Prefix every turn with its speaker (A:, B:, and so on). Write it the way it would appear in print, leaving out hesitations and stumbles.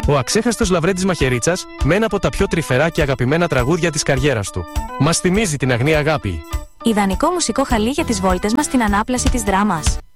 A: Ο αξέχαστος Λαβρέντης Μαχαιρίτσας με ένα από τα πιο τρυφερά και αγαπημένα τραγούδια της καριέρας του. Μας θυμίζει την αγνή αγάπη.
B: Ιδανικό μουσικό χαλί για τις βόλτες μας στην ανάπλαση της δράμας.